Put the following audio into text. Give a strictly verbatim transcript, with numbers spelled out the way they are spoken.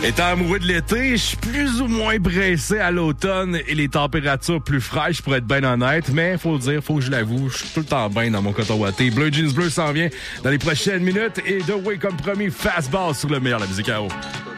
Étant amoureux de l'été, je suis plus ou moins pressé à l'automne et les températures plus fraîches pour être bien honnête, mais faut le dire, faut que je l'avoue, je suis tout le temps bien dans mon coton watté. Bleu Jeans Bleu s'en vient dans les prochaines minutes et The Way comme promis, Fastball sur le meilleur de la musique à eau.